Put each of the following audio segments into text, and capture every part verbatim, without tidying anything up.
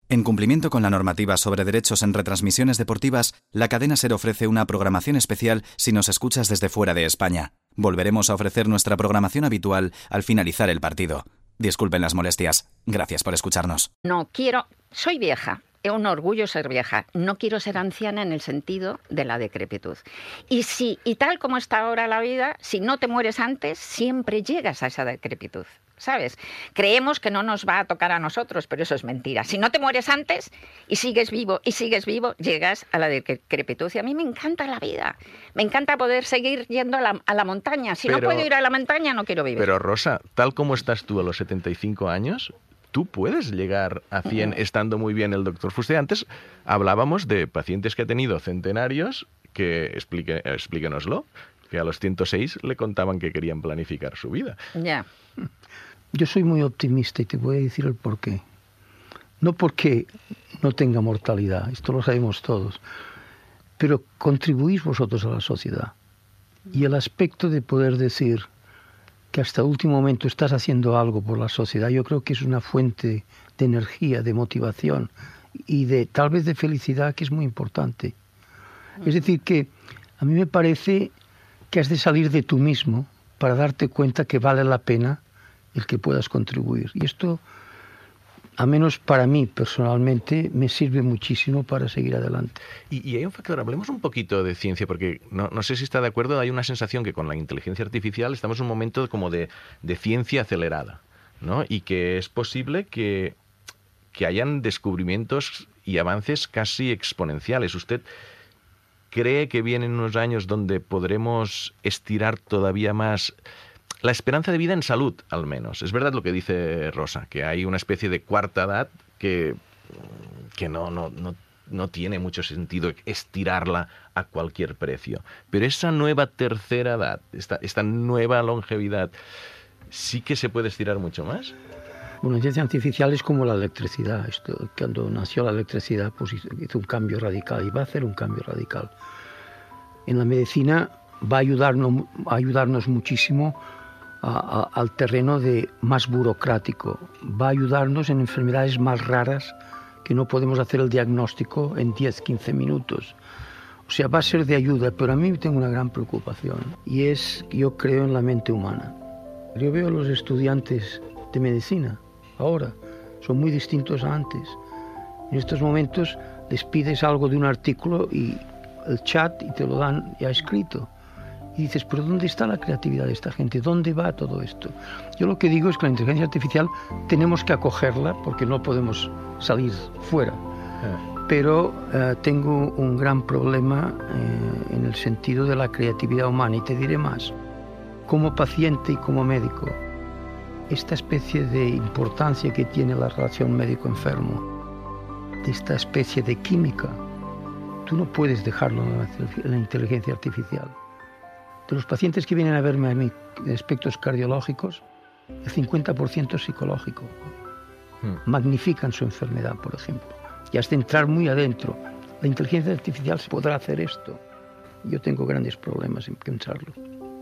En cumplimiento con la normativa sobre derechos en retransmisiones deportivas, la cadena SER ofrece una programación especial si nos escuchas desde fuera de España. Volveremos a ofrecer nuestra programación habitual al finalizar el partido. Disculpen las molestias. Gracias por escucharnos. No quiero... Soy vieja. Es un orgullo ser vieja. No quiero ser anciana en el sentido de la decrepitud. Y si, y tal como está ahora la vida, si no te mueres antes, siempre llegas a esa decrepitud. ¿Sabes? Creemos que no nos va a tocar a nosotros, pero eso es mentira. Si no te mueres antes y sigues vivo y sigues vivo, llegas a la decrepitud. Y a mí me encanta la vida. Me encanta poder seguir yendo a la, a la montaña. Si pero, no puedo ir a la montaña, no quiero vivir. Pero Rosa, tal como estás tú a los setenta y cinco años, tú puedes llegar a cien estando muy bien el doctor Fuster. Antes hablábamos de pacientes que ha tenido centenarios, que explique, explíquenoslo, que a los ciento seis le contaban que querían planificar su vida. Ya. Yeah. Yo soy muy optimista y te voy a decir el porqué. No porque no tenga mortalidad, esto lo sabemos todos, pero contribuís vosotros a la sociedad. Y el aspecto de poder decir que hasta el último momento estás haciendo algo por la sociedad, yo creo que es una fuente de energía, de motivación y de tal vez de felicidad que es muy importante. Es decir, que a mí me parece que has de salir de tú mismo para darte cuenta que vale la pena el que puedas contribuir. Y esto, a menos para mí personalmente, me sirve muchísimo para seguir adelante. Y, y hay un factor, hablemos un poquito de ciencia, porque no, no sé si está de acuerdo, hay una sensación que con la inteligencia artificial estamos en un momento como de, de ciencia acelerada, ¿no? Y que es posible que, que hayan descubrimientos y avances casi exponenciales. ¿Usted cree que vienen unos años donde podremos estirar todavía más la esperanza de vida en salud, al menos? Es verdad lo que dice Rosa, que hay una especie de cuarta edad que, que no, no, no, no tiene mucho sentido estirarla a cualquier precio. Pero esa nueva tercera edad, esta, esta nueva longevidad, ¿sí que se puede estirar mucho más? Bueno, la inteligencia artificial es como la electricidad. Esto, cuando nació la electricidad, pues hizo un cambio radical y va a hacer un cambio radical. En la medicina va a ayudarnos, a ayudarnos muchísimo A, a, al terreno de más burocrático. Va a ayudarnos en enfermedades más raras que no podemos hacer el diagnóstico en diez, quince minutos. O sea, va a ser de ayuda, pero a mí tengo una gran preocupación y es que yo creo en la mente humana. Yo veo a los estudiantes de medicina ahora, son muy distintos a antes. En estos momentos les pides algo de un artículo y el chat y te lo dan ya escrito. Y dices, pero ¿dónde está la creatividad de esta gente? ¿Dónde va todo esto? Yo lo que digo es que la inteligencia artificial tenemos que acogerla porque no podemos salir fuera. Pero eh, tengo un gran problema eh, en el sentido de la creatividad humana. Y te diré más. Como paciente y como médico, esta especie de importancia que tiene la relación médico-enfermo, de esta especie de química, tú no puedes dejarlo en la inteligencia artificial. De los pacientes que vienen a verme a mí de aspectos cardiológicos, el cincuenta por ciento es psicológico. Hmm. Magnifican su enfermedad, por ejemplo. Y hasta entrar muy adentro. La inteligencia artificial podrá hacer esto. Yo tengo grandes problemas en pensarlo.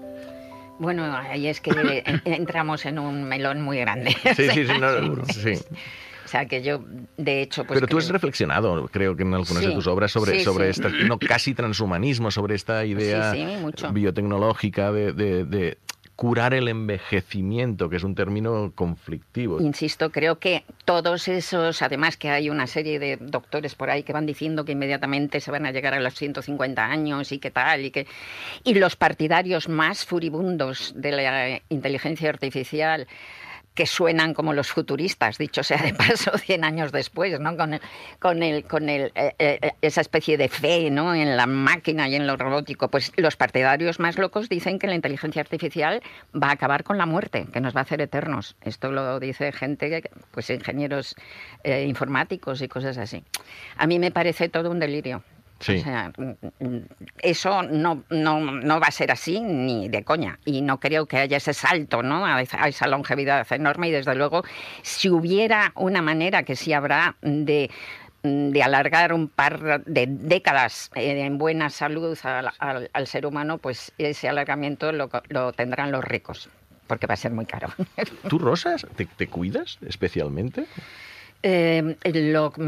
Bueno, ahí es que entramos en un melón muy grande. Sí, sí, sí. No, sí. O sea, que yo, de hecho... Pues Pero tú creo... has reflexionado, creo que en algunas sí, de tus obras, sobre, sí, sobre sí. esta, no, casi transhumanismo, sobre esta idea sí, sí, mucho. biotecnológica de, de, de curar el envejecimiento, que es un término conflictivo. Insisto, creo que todos esos, además que hay una serie de doctores por ahí que van diciendo que inmediatamente se van a llegar a los ciento cincuenta años y qué tal, y que y los partidarios más furibundos de la inteligencia artificial, que suenan como los futuristas, dicho sea de paso, cien años después, ¿no? Con el, con el, con el, eh, eh, esa especie de fe, ¿no? En la máquina y en lo robótico. Pues los partidarios más locos dicen que la inteligencia artificial va a acabar con la muerte, que nos va a hacer eternos. Esto lo dice gente, pues ingenieros eh, informáticos y cosas así. A mí me parece todo un delirio. Sí. O sea, eso no, no, no va a ser así ni de coña. Y no creo que haya ese salto, ¿no? a, esa, a esa longevidad enorme. Y desde luego, si hubiera una manera, que sí habrá, de, de alargar un par de décadas en buena salud al, al, al ser humano, pues ese alargamiento lo, lo tendrán los ricos, porque va a ser muy caro. ¿Tú, Rosa, te, te cuidas especialmente? Eh, lo